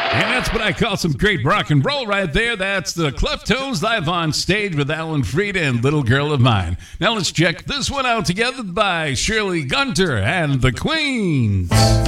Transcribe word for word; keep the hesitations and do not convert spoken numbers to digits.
And that's what I call some great rock and roll right there. That's the Cleftones live on stage with Alan Freed and Little Girl of Mine. Now let's check this one out together by Shirley Gunter and the Queens.